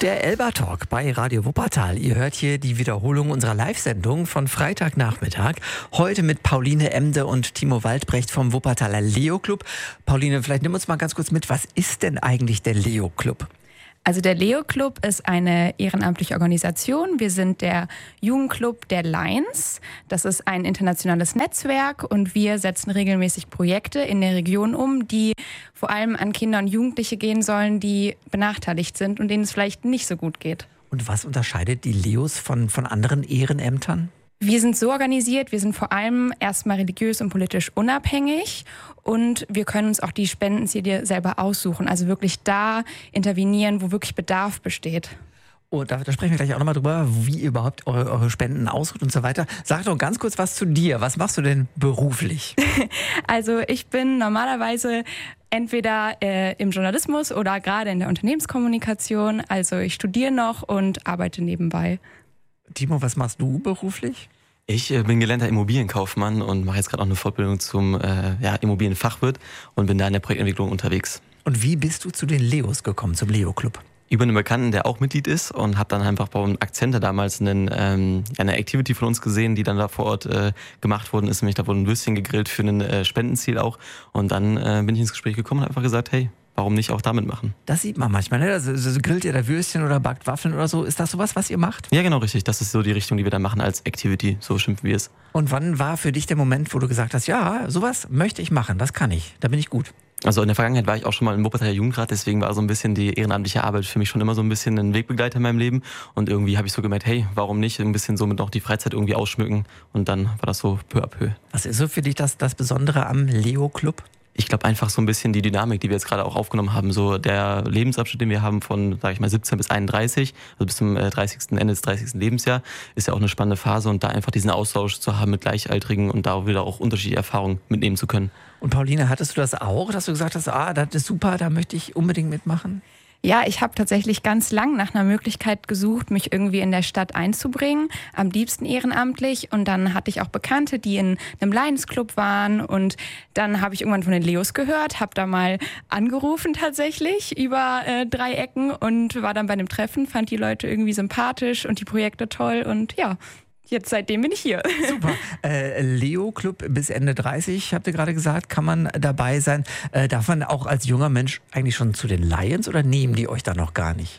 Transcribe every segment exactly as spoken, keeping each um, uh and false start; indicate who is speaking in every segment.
Speaker 1: Der Elba Talk bei Radio Wuppertal. Ihr hört hier die Wiederholung unserer Live-Sendung von Freitagnachmittag. Heute mit Pauline Emde und Timo Waldbrecht vom Wuppertaler Leo Club. Pauline, vielleicht nimm uns mal ganz kurz mit. Was ist denn eigentlich der Leo Club?
Speaker 2: Also der Leo Club ist eine ehrenamtliche Organisation. Wir sind der Jugendclub der Lions. Das ist ein internationales Netzwerk und wir setzen regelmäßig Projekte in der Region um, die vor allem an Kinder und Jugendliche gehen sollen, die benachteiligt sind und denen es vielleicht nicht so gut geht.
Speaker 1: Und was unterscheidet die Leos von, von anderen Ehrenämtern?
Speaker 2: Wir sind so organisiert, wir sind vor allem erstmal religiös und politisch unabhängig und wir können uns auch die Spendenziele selber aussuchen, also wirklich da intervenieren, wo wirklich Bedarf besteht.
Speaker 1: Oh, da, da sprechen wir gleich auch nochmal drüber, wie ihr überhaupt eure, eure Spenden aussucht und so weiter. Sag doch ganz kurz was zu dir. Was machst du denn beruflich?
Speaker 2: Also ich bin normalerweise entweder äh, im Journalismus oder gerade in der Unternehmenskommunikation. Also ich studiere noch und arbeite nebenbei.
Speaker 1: Timo, was machst du beruflich?
Speaker 3: Ich äh, bin gelernter Immobilienkaufmann und mache jetzt gerade auch eine Fortbildung zum äh, ja, Immobilienfachwirt und bin da in der Projektentwicklung unterwegs.
Speaker 1: Und wie bist du zu den Leos gekommen, zum Leo Club?
Speaker 3: Über einen Bekannten, der auch Mitglied ist, und habe dann einfach beim Akzente damals einen, ähm, eine Activity von uns gesehen, die dann da vor Ort äh, gemacht worden ist. Nämlich da wurde ein Würstchen gegrillt für ein äh, Spendenziel auch. Und dann äh, bin ich ins Gespräch gekommen und habe einfach gesagt, hey, warum nicht auch damit machen?
Speaker 1: Das sieht man manchmal, ne? Also, so grillt ihr da Würstchen oder backt Waffeln oder so. Ist das sowas, was ihr macht?
Speaker 3: Ja, genau, richtig. Das ist so die Richtung, die wir da machen als Activity. So schimpfen wir es.
Speaker 1: Und wann war für dich der Moment, wo du gesagt hast, ja, sowas möchte ich machen, das kann ich, da bin ich gut?
Speaker 3: Also in der Vergangenheit war ich auch schon mal im Wuppertaler Jugendrat, deswegen war so ein bisschen die ehrenamtliche Arbeit für mich schon immer so ein bisschen ein Wegbegleiter in meinem Leben. Und irgendwie habe ich so gemerkt, hey, warum nicht ein bisschen somit noch die Freizeit irgendwie ausschmücken? Und dann war das so peu à peu.
Speaker 1: Was ist so für dich das, das Besondere am Leo Club?
Speaker 3: Ich glaube einfach so ein bisschen die Dynamik, die wir jetzt gerade auch aufgenommen haben. So der Lebensabschnitt, den wir haben von, sage ich mal, siebzehn bis einunddreißig, also bis zum dreißigsten Ende des dreißigsten Lebensjahr, ist ja auch eine spannende Phase. Und da einfach diesen Austausch zu haben mit Gleichaltrigen und da wieder auch unterschiedliche Erfahrungen mitnehmen zu können.
Speaker 1: Und Pauline, hattest du das auch, dass du gesagt hast, ah, das ist super, da möchte ich unbedingt mitmachen?
Speaker 2: Ja, ich habe tatsächlich ganz lang nach einer Möglichkeit gesucht, mich irgendwie in der Stadt einzubringen, am liebsten ehrenamtlich. Und dann hatte ich auch Bekannte, die in einem Lions Club waren. Und dann habe ich irgendwann von den Leos gehört, habe da mal angerufen tatsächlich über äh, drei Ecken und war dann bei einem Treffen, fand die Leute irgendwie sympathisch und die Projekte toll und ja. Jetzt seitdem bin ich hier.
Speaker 1: Super. Äh, Leo Club bis Ende dreißig, habt ihr gerade gesagt, kann man dabei sein. Äh, darf man auch als junger Mensch eigentlich schon zu den Lions oder nehmen die euch da noch gar nicht?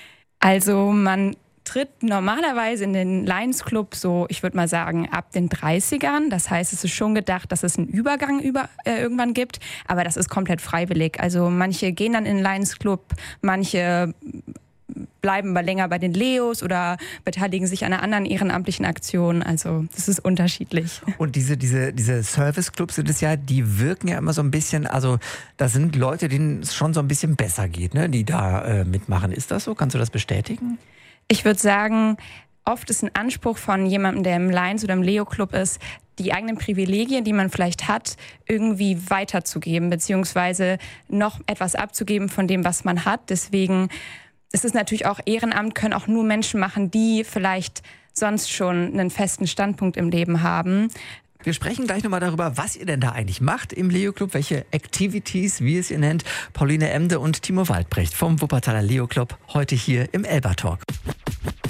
Speaker 2: Also man tritt normalerweise in den Lions Club so, ich würde mal sagen, ab den dreißigern. Das heißt, es ist schon gedacht, dass es einen Übergang über, äh, irgendwann gibt, aber das ist komplett freiwillig. Also manche gehen dann in den Lions Club, manche bleiben aber länger bei den Leos oder beteiligen sich an einer anderen ehrenamtlichen Aktion. Also das ist unterschiedlich.
Speaker 1: Und diese, diese, diese Service-Clubs sind es ja, die wirken ja immer so ein bisschen, also da sind Leute, denen es schon so ein bisschen besser geht, ne, die da äh, mitmachen. Ist das so? Kannst du das bestätigen?
Speaker 2: Ich würde sagen, oft ist ein Anspruch von jemandem, der im Lions oder im Leo Club ist, die eigenen Privilegien, die man vielleicht hat, irgendwie weiterzugeben, beziehungsweise noch etwas abzugeben von dem, was man hat. Deswegen es ist natürlich auch Ehrenamt, können auch nur Menschen machen, die vielleicht sonst schon einen festen Standpunkt im Leben haben.
Speaker 1: Wir sprechen gleich nochmal darüber, was ihr denn da eigentlich macht im Leo Club, welche Activities, wie es ihr nennt. Pauline Emde und Timo Waldbrecht vom Wuppertaler Leo Club, heute hier im Elba Talk.